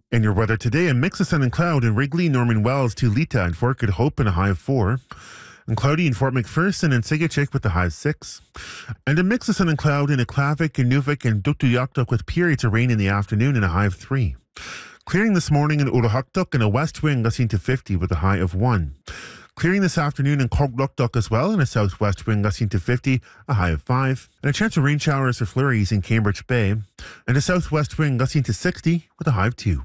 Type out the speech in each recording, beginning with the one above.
In your weather today, a mix of sun and cloud in Wrigley, Norman Wells to Lita and Fort Good Hope and a high of 4. And cloudy in Fort McPherson and Sigachik with a high of 6. And a mix of sun and cloud in Aklavik, Inuvik and Dukduyaktuk with periods of rain in the afternoon and a high of 3. Clearing this morning in Urahaktuk and a west wind gusting to 50 with a high of 1. Clearing this afternoon in Kogluktuk as well, and a southwest wind gusting to 50, a high of 5. And a chance of rain showers or flurries in Cambridge Bay, and a southwest wind gusting to 60 with a high of 2.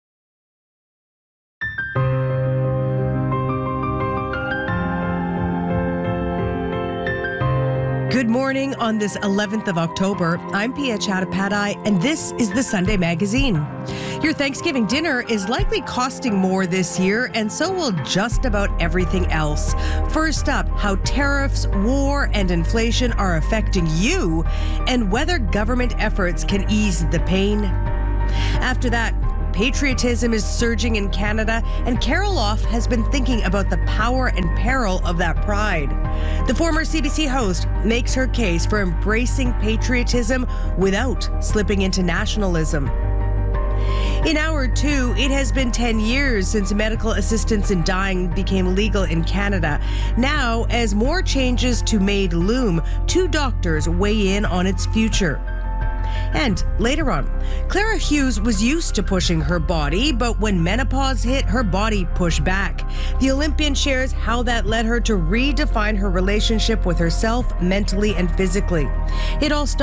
Good morning on this 11th of October. I'm Pia Chattopadhyay, and this is the Sunday Magazine. Your Thanksgiving dinner is likely costing more this year, and so will just about everything else. First up, how tariffs, war, and inflation are affecting you, and whether government efforts can ease the pain. After that, patriotism is surging in Canada, and Carol Off has been thinking about the power and peril of that pride. The former CBC host makes her case for embracing patriotism without slipping into nationalism. In hour 2, it has been 10 years since medical assistance in dying became legal in Canada. Now, as more changes to MAID loom, 2 doctors weigh in on its future. And later on, Clara Hughes was used to pushing her body, but when menopause hit, her body pushed back. The Olympian shares how that led her to redefine her relationship with herself mentally and physically. It all started